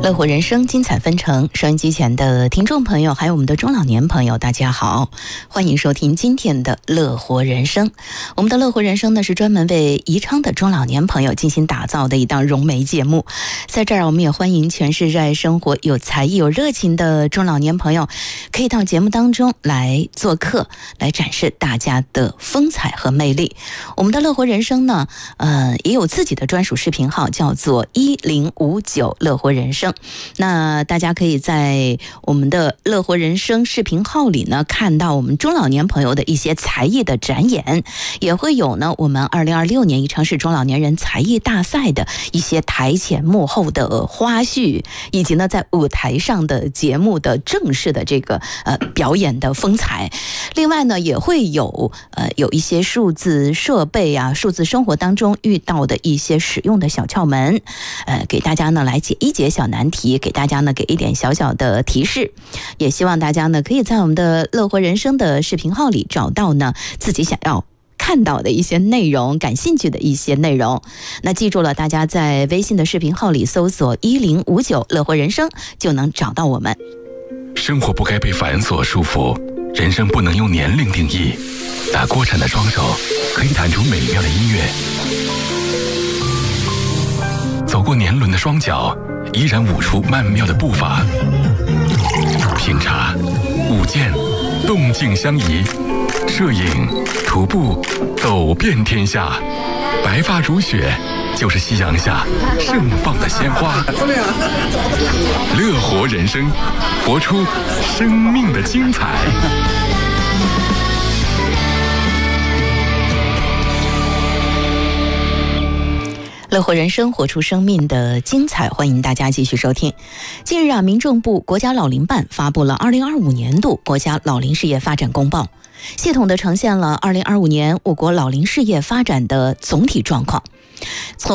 乐活人生，精彩纷呈。收音机前的听众朋友，还有我们的中老年朋友，大家好，欢迎收听今天的乐活人生。我们的乐活人生呢，是专门为宜昌的中老年朋友精心打造的一档融媒节目。在这儿，我们也欢迎全是热爱生活、有才艺、有热情的中老年朋友，可以到节目当中来做客，来展示大家的风采和魅力。我们的乐活人生呢，也有自己的专属视频号，叫做1059乐活人生。那大家可以在我们的乐活人生视频号里呢，看到我们中老年朋友的一些才艺的展演，也会有呢我们2026年宜昌市中老年人才艺大赛的一些台前幕后的花絮，以及呢在舞台上的节目的正式的这个表演的风采。另外呢，也会有一些数字设备啊，数字生活当中遇到的一些使用的小窍门，给大家呢来解一解小难题，给大家呢给一点小小的提示。也希望大家呢可以在我们的乐活人生的视频号里找到呢自己想要看到的一些内容，感兴趣的一些内容。那记住了，大家在微信的视频号里搜索1059乐活人生就能找到我们。 生活不该被繁琐束缚，人生不能用年龄定义。打锅铲的双手可以弹出美妙的音乐，走过年轮的双脚依然舞出曼妙的步伐。品茶、舞剑，动静相宜；摄影、徒步，走遍天下。白发如雪，就是夕阳下盛放的鲜花。乐活人生，活出生命的精彩。 乐活人生，活出生命的精彩，欢迎大家继续收听。近日啊，民政部国家老龄办发布了2025年度国家老龄事业发展公报，系统地呈现了2025年我国老龄事业发展的总体状况。从